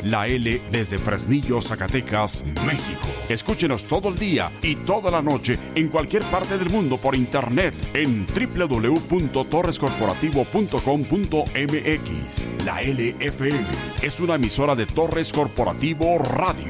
La L desde Fresnillo, Zacatecas, México. Escúchenos todo el día y toda la noche en cualquier parte del mundo por internet en www.torrescorporativo.com.mx. La LFM es una emisora de Torres Corporativo Radio.